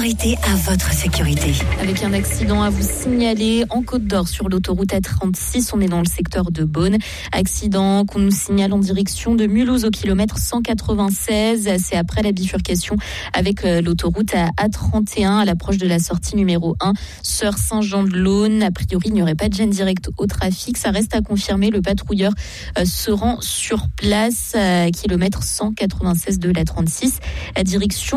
priorité à votre sécurité. Avec un accident à vous signaler en Côte d'Or sur l'autoroute A36, on est dans le secteur de Beaune. Accident qu'on nous signale en direction de Mulhouse au kilomètre 196. C'est après la bifurcation avec l'autoroute à A31 à l'approche de la sortie numéro 1, Sœur Saint-Jean-de-Laune. A priori, il n'y aurait pas de gêne directe au trafic. Ça reste à confirmer. Le patrouilleur se rend sur place, kilomètre 196 de la 36, à direction